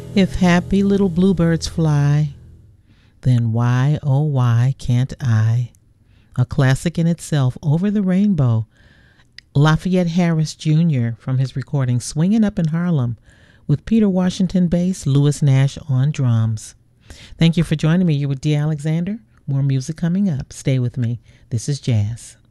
If happy little bluebirds fly, then why, oh why can't I? A classic in itself, Over the Rainbow. Lafayette Harris Jr. from his recording Swingin' Up in Harlem with Peter Washington bass, Louis Nash on drums. Thank you for joining me. You're with D. Alexander. More music coming up. Stay with me. This is Jazz.